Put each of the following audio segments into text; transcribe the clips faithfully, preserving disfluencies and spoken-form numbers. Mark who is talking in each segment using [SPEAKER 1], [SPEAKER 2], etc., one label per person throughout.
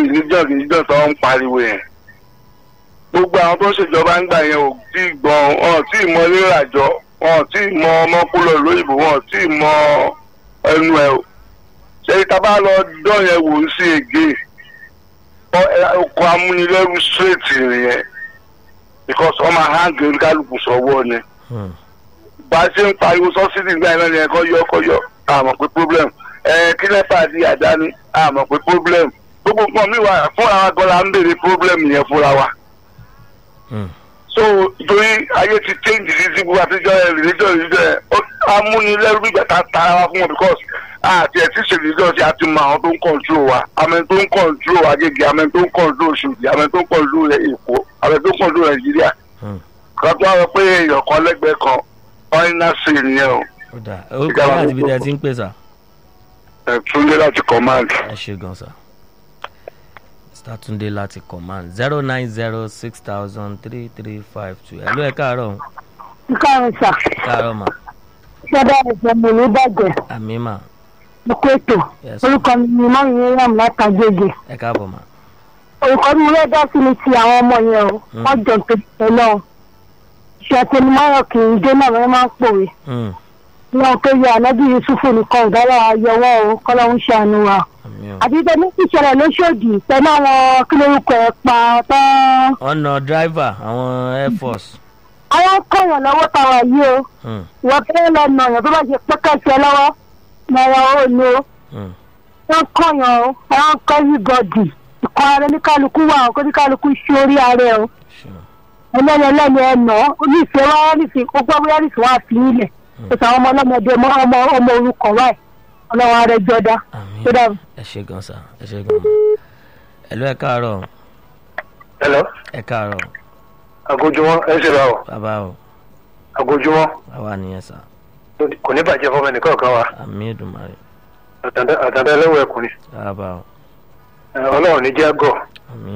[SPEAKER 1] religion religion tó ń pariwo yẹn gbogbo àwọn tó ń ṣèjọba ń gbà yẹn ò tí ì gbọ́n wọn ò tí ì mọ ríràjọ wọn ò tí ì mọ ọmọkúlọ̀ lóyìnbó wọn ò tí ì mọ ẹnu ẹ̀ o ṣé ìta bá lọ dán yẹn wò ó sí ègé ọkọ̀ amúnilẹ́rú straight nìyẹn because ọmọ àhángé oníkálukú sọ̀wọ́ ni bá a ṣe ń pariwo sọ́sídìí nígbà yẹn lẹ́yìn ẹ̀kọ́ yọ ọkọ̀ yọ àmọ̀ pé problem ẹ̀ kí lẹ́fà di àdáni àmọ̀ pé problem gbogbo nǹkan mi wà fúnra wa gbọ́dọ̀ ń béèrè problem yẹn fúnra wa. so torí ayé ti change sí sí gbogbo àtijọ́ ẹ̀ religion religion ẹ̀ amúnilẹ́rú gbígbà tá a tara wa fún wọn because àti ẹ̀ tí ṣe religion ṣe àti mọ àwọn tó ń control wa àmì tó ń control Agége àmì tó ń control Ṣòdì àmì tó ń control Èkó àmì tó ń control Nàìjíríà kan tó wà lọ pé èèyàn kan lẹ́gbẹ̀ẹ́ kan ọ̀nà sí nìyẹn o.
[SPEAKER 2] ó dà ó kọ́ láti bí ẹ ti ń pè sà.
[SPEAKER 1] ẹ̀ Túndé láti command.
[SPEAKER 2] ẹ ṣe gan sà. Mr. Túndé láti command zero nine zero six thousand three three five two. ẹ ló ẹ káàárọ̀.
[SPEAKER 3] ẹ káàárọ̀ sà.
[SPEAKER 2] káàárọ̀ mà.
[SPEAKER 3] ṣẹ́dá ẹ̀jẹ̀ mi ní bàjẹ́.
[SPEAKER 2] àmì mà.
[SPEAKER 3] mo kó ètò orúkọ mi ni mọ́rin yẹn yàm láti Agége.
[SPEAKER 2] ẹ káàbọ̀ mà.
[SPEAKER 3] orúkọ mi rẹ̀ dá sí mi ti àwọn ọmọ yẹn o wọ́n jọ tó tẹ̀ náà iṣẹ́ tó ní máyọ̀ kì í dé náà wọ́n máa ń pòwe. wọn tó yẹ ànábì Yusufu nìkan ìdára ayọwọ́ o kọ́lọ́hún ṣàánú wa. àdìgbẹ́ ní ìṣẹ̀lẹ̀ lóṣòdì pẹ̀lú àwọn kílórúkọ ẹ̀ pa tán.
[SPEAKER 2] ọ̀nà driver àwọn air force.
[SPEAKER 3] àwọn kọ̀yàn lọ́wọ́ tàwa yìí o wọ́n fẹ́ lọ nà yàn tó bá ṣe pẹ́kẹ́sẹ̀ lọ́wọ́ náírà ó ní o wọ́n kọ̀yàn o àwọn kọ́yí gọ̀dì ìkọ́ ara ní kálukú wà ó kó ní kálukú ṣe orí ara ẹ̀ o ẹlẹ́ni ẹlẹ́ni ẹ̀nà oníṣẹ́ wa níṣẹ́ gbogbo bóyá níṣẹ́ wa fi ilẹ̀ ètò àwọn ọmọ ọlọ́mọdé ọmọ ọmọ orúkọ wáyé ọlọ́wọ́ ara ẹjọ́ dá.
[SPEAKER 2] ẹ ṣe gan sa ẹ ṣe gan. ẹ̀lú ẹ káàárọ̀.
[SPEAKER 4] hello.
[SPEAKER 2] ẹ káàárọ̀.
[SPEAKER 4] àgójúmọ́ ẹ ṣe bá o.
[SPEAKER 2] bàbá o.
[SPEAKER 4] àgójúmọ́.
[SPEAKER 2] àwa nìyẹn sà.
[SPEAKER 4] kò ní bàjẹ́ fọmọ ẹnìkan kan wa.
[SPEAKER 2] àmì Èdùmàrè.
[SPEAKER 4] àtàndá ẹlẹ́wọ̀ ẹ̀kùn ni.
[SPEAKER 2] bàbá o.
[SPEAKER 4] ọlọ́run ní jẹ́ gọ̀.
[SPEAKER 2] àmì.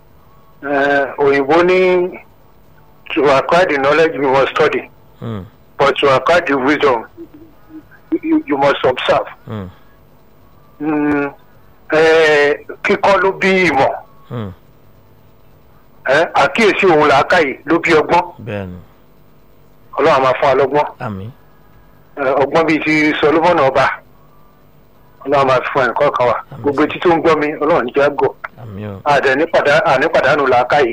[SPEAKER 4] òyìnbó ní to acquire the knowledge you must study
[SPEAKER 2] mm.
[SPEAKER 4] but to acquire the wisdom you, you must observe.
[SPEAKER 2] Mm.
[SPEAKER 4] Mm, eh, kíkọ́ ló bí ìmọ̀
[SPEAKER 2] mm.
[SPEAKER 4] eh, àkíyèsí òun làákàyè ló bí ọgbọ́n.
[SPEAKER 2] bẹ́ẹ̀ni.
[SPEAKER 4] ọlọ́run máa fún wa lọ́gbọ́n.
[SPEAKER 2] àmín.
[SPEAKER 4] ọgbọ́n bíi ti Solomon ọba ọlọ́run máa fún ẹnìkan kan wa gbogbo etí tó ń gbọ́ mi ọlọ́run níjà gọ̀ àdẹ nípàdánù làákàyè.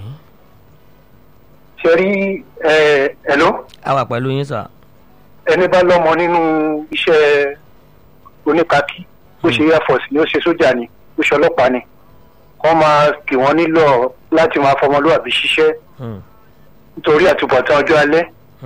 [SPEAKER 4] ṣe rí ẹ̀ló.
[SPEAKER 2] a wà pẹ̀lú yín sà.
[SPEAKER 4] ẹni bá lọ́mọ nínú iṣẹ́ oníkàkí bó ṣe air force ni ó ṣe sójà ni ó ṣe ọlọ́pàá ni wọ́n máa kì wọ́n nílò láti máa fọmọlúwàbí ṣiṣẹ́ nítorí àtúbọ̀tán ọjọ́ alẹ́.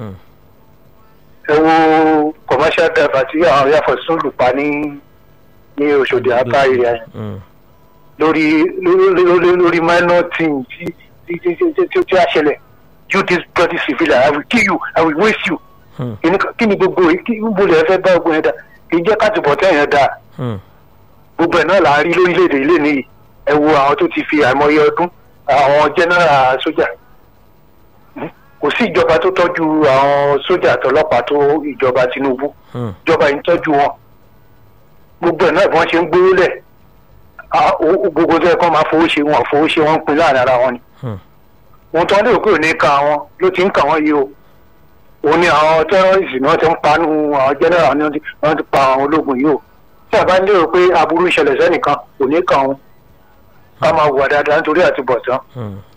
[SPEAKER 4] ẹ wo commercial driver tí àwọn air force tún lù pa ní ní Òṣòdì apá area yẹn lórí lórí lórí minor thing tí tí tí tí a ṣẹlẹ̀ you this bloody civilian I will kill you I will waste you. kí ni gbogbo kí gbogbo ẹ fẹ́ bá ogun yẹn dá kì í jẹ́ kátìbọ̀tán yẹn dá gbogbo ẹ̀ náà là ń rí lórílẹ̀‐èdè ilé nìyí ẹ wo àwọn tó ti fi àìmọye ọdún àwọn general sójà kò sí ìjọba tó tọ́jú àwọn sójà àtọlọ́pàá tó ìjọba Tinubu ìjọba yìí ń tọ́jú wọn gbogbo ẹ̀ náà bí wọ́n ṣe ń gbówó lẹ̀ gbogbo tó yẹ kó máa fowó ṣe wọn fowó ṣe wọn ń pin láàrin ara wọn ni ohun tó ń lérò pé ò ní ka wọn ló ti ń kà wọ́n yìí o òun ni àwọn tẹ́rọ̀rìsì náà ti ń panu àwọn general ni wọ́n ti pa àwọn ológun yìí o tí a bá ń lérò pé aburú ìṣẹ̀lẹ̀ sẹ́nìkan kò ní kà wọn ká máa wà dáadáa nítorí àtibọ̀tán